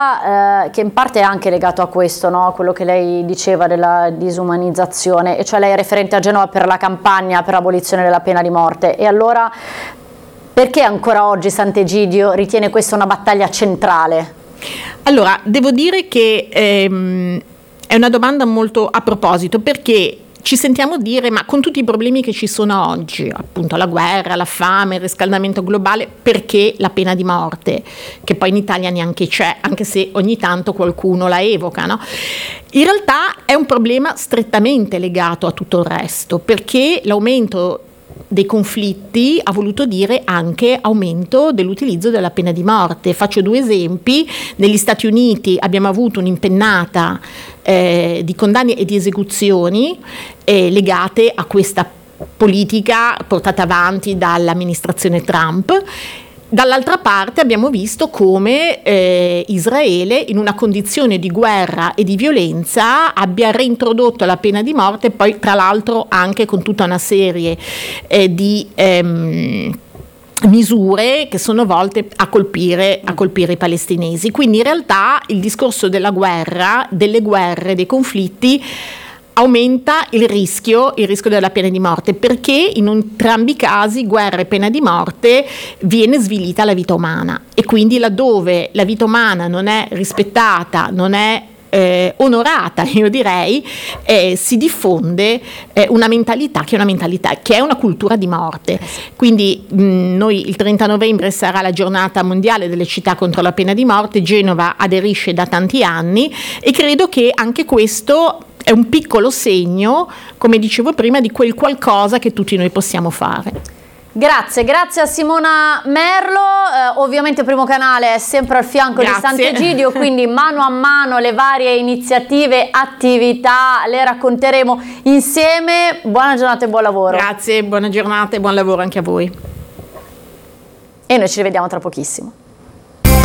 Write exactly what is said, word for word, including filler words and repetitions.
Eh, che in parte è anche legato a questo, no? Quello che lei diceva della disumanizzazione, e cioè lei è referente a Genova per la campagna per l'abolizione della pena di morte, e allora perché ancora oggi Sant'Egidio ritiene questa una battaglia centrale? Allora, devo dire che ehm, è una domanda molto a proposito, perché ci sentiamo dire, ma con tutti i problemi che ci sono oggi, appunto la guerra, la fame, il riscaldamento globale, perché la pena di morte, che poi in Italia neanche c'è, anche se ogni tanto qualcuno la evoca, no? In realtà è un problema strettamente legato a tutto il resto, perché l'aumento dei conflitti ha voluto dire anche aumento dell'utilizzo della pena di morte. Faccio due esempi: negli Stati Uniti abbiamo avuto un'impennata eh, di condanne e di esecuzioni eh, legate a questa politica portata avanti dall'amministrazione Trump. Dall'altra parte abbiamo visto come eh, Israele, in una condizione di guerra e di violenza, abbia reintrodotto la pena di morte, poi tra l'altro anche con tutta una serie eh, di ehm, misure che sono volte a colpire, a colpire i palestinesi. Quindi in realtà il discorso della guerra, delle guerre, dei conflitti aumenta il rischio, il rischio della pena di morte, perché in entrambi i casi, guerra e pena di morte, viene svilita la vita umana, e quindi laddove la vita umana non è rispettata, non è eh, onorata, io direi, eh, si diffonde eh, una mentalità che è una mentalità che è una cultura di morte. Quindi mh, noi il trenta novembre sarà la giornata mondiale delle città contro la pena di morte. Genova aderisce da tanti anni e credo che anche questo è un piccolo segno, come dicevo prima, di quel qualcosa che tutti noi possiamo fare. Grazie, grazie a Simona Merlo. Eh, ovviamente Primo Canale è sempre al fianco Grazie. di Sant'Egidio, quindi mano a mano le varie iniziative, attività le racconteremo insieme. Buona giornata e buon lavoro. Grazie, buona giornata e buon lavoro anche a voi. E noi ci rivediamo tra pochissimo.